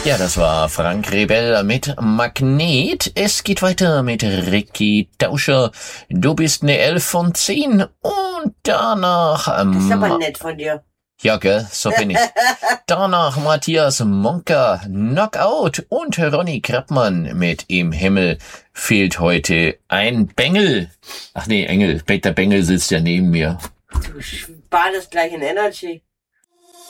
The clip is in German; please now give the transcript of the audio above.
Ja, das war Frank Rebell mit Magnet. Es geht weiter mit Ricky Tauscher. Du bist eine 11 von 10. Und danach... Das ist aber nett von dir. Ja, gell, so bin ich. Danach Matthias Monka, Knockout und Ronny Krappmann mit Im Himmel fehlt heute ein Bengel. Ach nee, Engel. Peter Bengel sitzt ja neben mir. Du badest gleich in Energy.